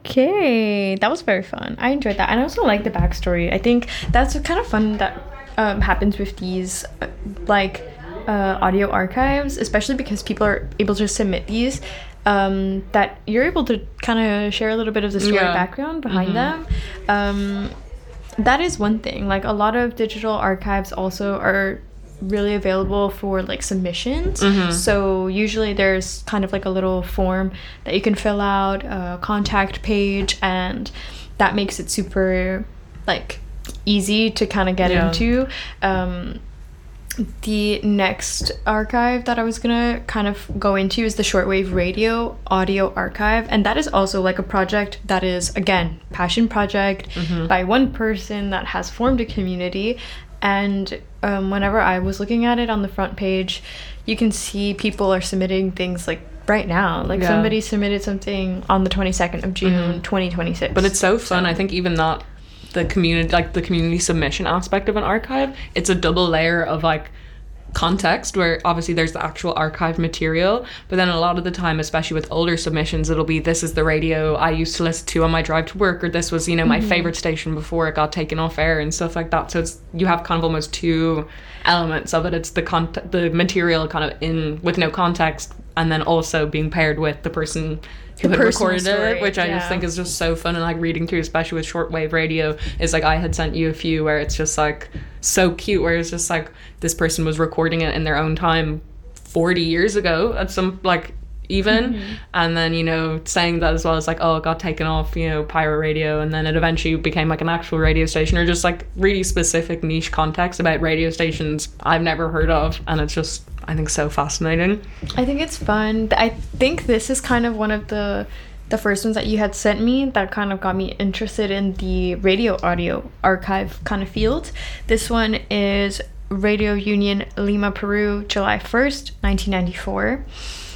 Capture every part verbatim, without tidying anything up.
Okay, that was very fun. I enjoyed that, and I also like the backstory. I think that's kind of fun that um, happens with these uh, like uh, audio archives, especially because people are able to submit these. Um, that you're able to kind of share a little bit of the story Yeah. background behind Mm-hmm. them. Um, that is one thing. Like a lot of digital archives also are really available for like submissions. Mm-hmm. So usually there's kind of like a little form that you can fill out, a contact page, and that makes it super like easy to kind of get Yeah. into. Um, the next archive that I was gonna kind of go into is the shortwave radio audio archive, and that is also like a project that is, again, passion project Mm-hmm. by one person that has formed a community. And um, whenever I was looking at it on the front page, you can see people are submitting things like right now. Like Yeah. somebody submitted something on the twenty-second of June, Mhm. twenty twenty-six. But it's so fun. I think even that the community, like the community submission aspect of an archive, it's a double layer of like context where obviously there's the actual archive material, but then a lot of the time, especially with older submissions, it'll be this is the radio I used to listen to on my drive to work, or this was, you know, my favorite station before it got taken off air and stuff like that. So it's, you have kind of almost two elements of it. It's the con- the material kind of in with no context, and then also being paired with the person who The had personal recorded story, it, which I yeah. just think is just so fun. And like reading through, especially with shortwave radio, is like I had sent you a few where it's just like so cute, where it's just like this person was recording it in their own time forty years ago at some like even Mm-hmm. and then, you know, saying that as well as like, oh, it got taken off, you know, pirate radio, and then it eventually became like an actual radio station, or just like really specific niche context about radio stations I've never heard of. And it's just, I think, so fascinating. I think it's fun. I think this is kind of one of the the first ones that you had sent me that kind of got me interested in the radio audio archive kind of field. This one is Radio Union Lima, Peru, July first, nineteen ninety-four.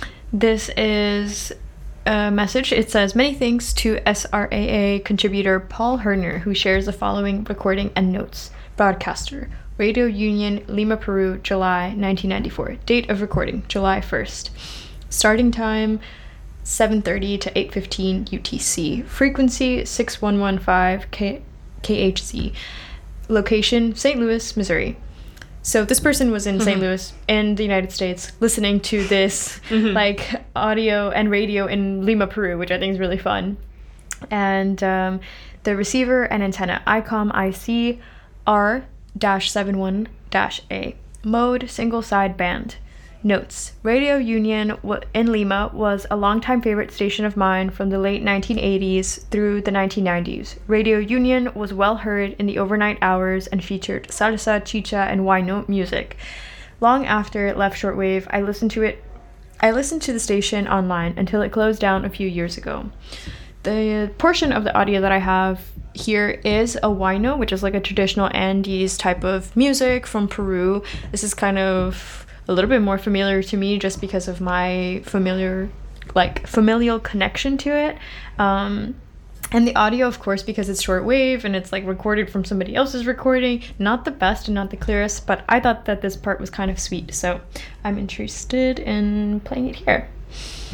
This is a message. It says, many thanks to S R A A contributor Paul Herner, who shares the following recording and notes. Broadcaster, Radio Union Lima, Peru, July nineteen ninety-four. Date of recording, July first. Starting time, seven thirty to eight fifteen U T C. Frequency, six one one five K- KHZ. Location, Saint Louis, Missouri. So this person was in Saint Louis in the United States listening to this Mhm. like audio and radio in Lima, Peru, which I think is really fun. And um, the receiver and antenna, ICOM I C R seventy-one A. Mode, single side band. Notes. Radio Union w- in Lima was a longtime favorite station of mine from the late nineteen eighties through the nineteen nineties. Radio Union was well heard in the overnight hours and featured salsa, chicha, and huayno music. Long after it left shortwave, I listened to it. I listened to the station online until it closed down a few years ago. The portion of the audio that I have here is a huayno, which is like a traditional Andes type of music from Peru. This is kind of a little bit more familiar to me just because of my familiar, like familial connection to it. Um, and the audio, of course, because it's shortwave and it's like recorded from somebody else's recording, not the best and not the clearest, but I thought that this part was kind of sweet, so I'm interested in playing it here.